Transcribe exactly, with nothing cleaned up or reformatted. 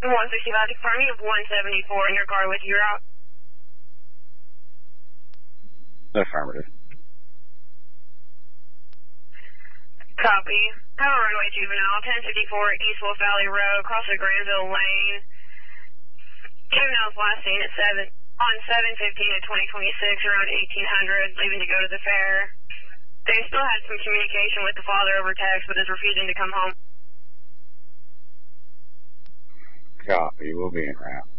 one sixty-five, confirm you have one seventy-four in your car with you out. Affirmative. Copy. Have a runway juvenile, ten fifty-four East Wolf Valley Road, across the Granville Lane. Juvenile's last seen at seven on seven fifteen of twenty twenty-six, around eighteen hundred, leaving to go to the fair. They still had some communication with the father over text, but is refusing to come home. Copy. We'll be en route.